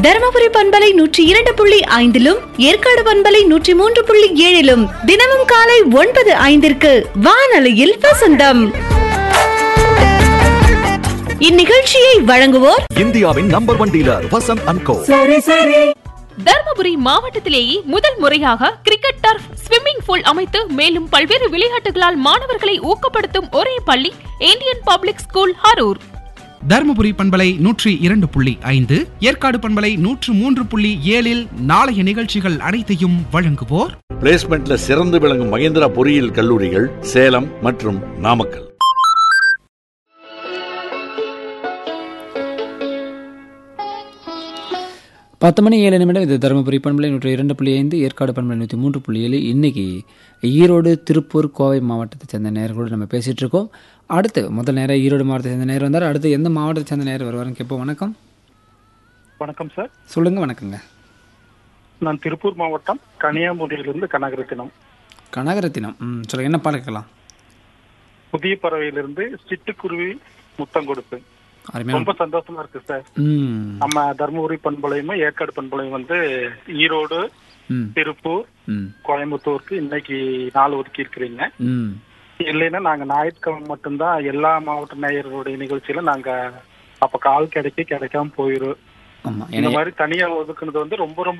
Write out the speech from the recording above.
தர்மபுரி பண்பலை 102.5 ஏற்காடு பண்பலை 103.7 தினமும் காலை 9:05 வானொலியில் வசந்தம். இந்நிகழ்ச்சியை வழங்குவோர் இந்தியாவின் நம்பர் 1 டீலர் வசந்த் அண்ட் கோ. தர்மபுரி மாவட்டத்திலேயே முதல் முறையாக கிரிக்கெட் டர்ஃப், ஸ்விம்மிங் பூல் அமைத்து மேலும் பல்வேறு விளையாட்டுகளால் மாணவர்களை ஊக்கப்படுத்தும் ஒரே பள்ளி Indian public school Arur. Dharmapuri பண்பலை 102.5, ஏற்காடு பண்பலை 103.7 நாளைய நிகழ்ச்சிகள் அனைத்தையும் வழங்குவோர் பிளேஸ்மெண்ட்ல சிறந்து விளங்கும் மகேந்திரா பொறியியல் கல்லூரிகள் சேலம் மற்றும் நாமக்கல். பத்து மணி 7 இது தருமபுரி பண்பலை 102.5, ஏற்காடு பண்பலை 103.7. இன்னைக்கு ஈரோடு, திருப்பூர், கோவை மாவட்டத்தை சேர்ந்த நேயர்களோடு நம்ம பேசிகிட்டு இருக்கோம். அடுத்து முதல் நேரம் ஈரோடு மாவட்டத்தை சேர்ந்த நேரம் வந்தார். அடுத்து எந்த மாவட்டத்தை சேர்ந்த நேரம் வருவாருன்னு கேட்போம். வணக்கம். வணக்கம் சார். சொல்லுங்க. வணக்கங்க. நான் திருப்பூர் மாவட்டம் கனியாமுடியிலிருந்து கனகரத்தினம். கனகரத்தினம். சொல்லுங்க, என்ன பாடம் கேட்கலாம்? புதிய பறவையிலிருந்து சிட்டுக்குருவி முத்தம் கொடுப்பு. ரொம்ப சந்தோஷமா இருக்கு சார். நம்ம தர்மபுரி பண்பலையும் ஏற்காடு பண்பலையும் ஈரோடு, திருப்பூர், கோயம்புத்தூருக்கு இன்னைக்கு நாள் ஒதுக்கி இருக்கிறீங்க. இல்லைன்னா நாங்க ஞாயிற்றுக்கிழமை மட்டும்தான் எல்லா மாவட்ட நேயர்களுடைய நிகழ்ச்சியில நாங்க அப்ப கால் கிடைக்காம போயிரும். இந்த மாதிரி தனியா ஒதுக்குனது ரொம்ப ரொம்ப